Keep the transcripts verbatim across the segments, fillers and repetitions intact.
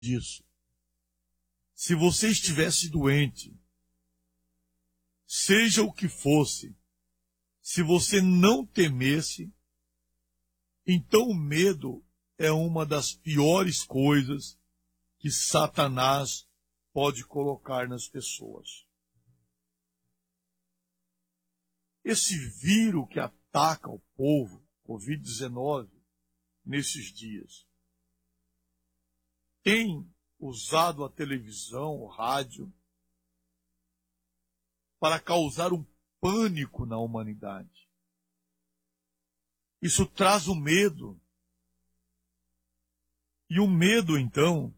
disso. Se você estivesse doente, seja o que fosse, se você não temesse, então o medo é uma das piores coisas que Satanás pode colocar nas pessoas. Esse vírus que ataca o povo, covid dezenove, nesses dias, tem usado a televisão, o rádio, para causar um pânico na humanidade. Isso traz o medo. E o medo, então,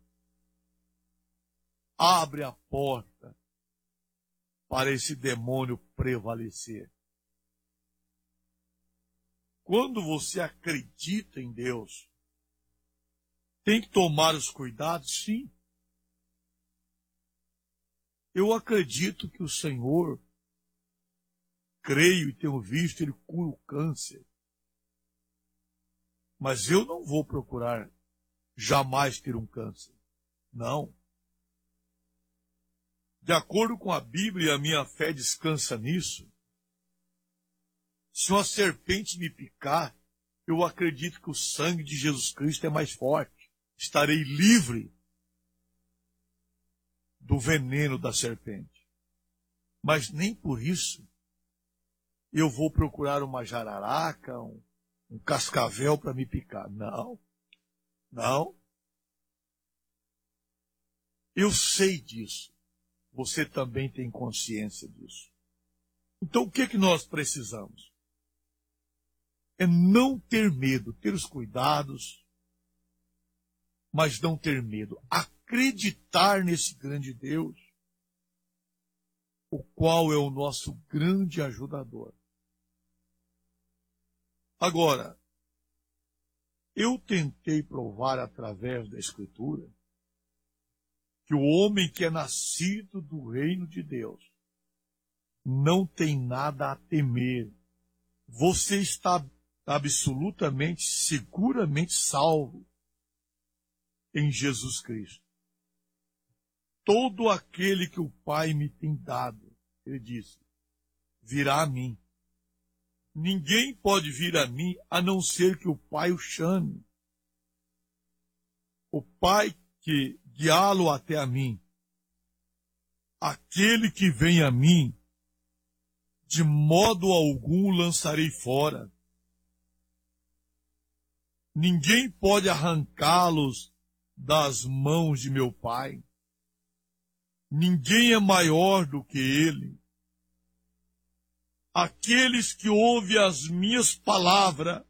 abre a porta para esse demônio prevalecer. Quando você acredita em Deus, tem que tomar os cuidados, sim. Eu acredito que o Senhor, creio e tenho visto, Ele cura o câncer. Mas eu não vou procurar jamais ter um câncer. Não. De acordo com a Bíblia, a minha fé descansa nisso. Se uma serpente me picar, eu acredito que o sangue de Jesus Cristo é mais forte. Estarei livre do veneno da serpente. Mas nem por isso eu vou procurar uma jararaca, um, um cascavel para me picar. Não, não. Eu sei disso. Você também tem consciência disso. Então o que, que nós precisamos? É não ter medo, ter os cuidados, mas não ter medo. Acreditar nesse grande Deus, o qual é o nosso grande ajudador. Agora, eu tentei provar através da Escritura que o homem que é nascido do reino de Deus não tem nada a temer. Você está absolutamente, seguramente salvo em Jesus Cristo. Todo aquele que o Pai me tem dado, ele disse, virá a mim. Ninguém pode vir a mim a não ser que o Pai o chame. O Pai que guiá-lo até a mim. Aquele que vem a mim, de modo algum lançarei fora. Ninguém pode arrancá-los das mãos de meu Pai. Ninguém é maior do que Ele. Aqueles que ouvem as minhas palavras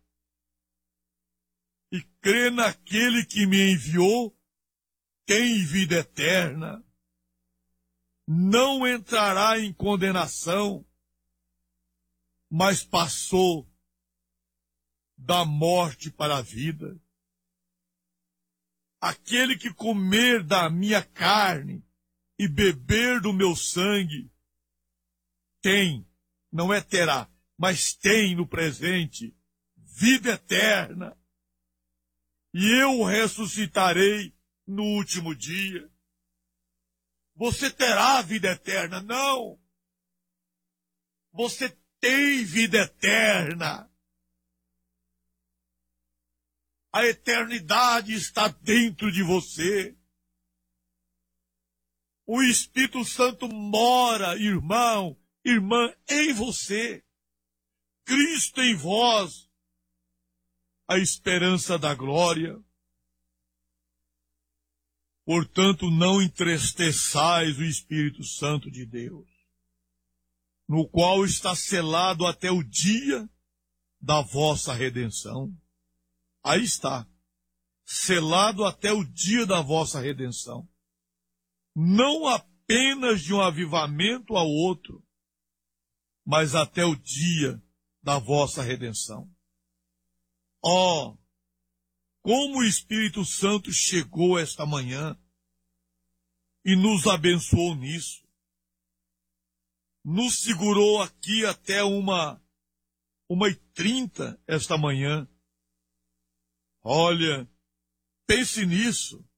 e crê naquele que me enviou, tem vida eterna. Não entrará em condenação, mas passou da morte para a vida. Aquele que comer da minha carne e beber do meu sangue, tem, não é terá, mas tem no presente, vida eterna. E eu o ressuscitarei no último dia. Você terá vida eterna? Não. Você tem vida eterna. A eternidade está dentro de você. O Espírito Santo mora, irmão, irmã, em você. Cristo em vós, a esperança da glória. Portanto, não entristeçais o Espírito Santo de Deus, no qual está selado até o dia da vossa redenção. Aí está, selado até o dia da vossa redenção. Não apenas de um avivamento ao outro, mas até o dia da vossa redenção. Ó, oh, como o Espírito Santo chegou esta manhã e nos abençoou nisso. Nos segurou aqui até uma, uma e trinta esta manhã. Olha, pense nisso.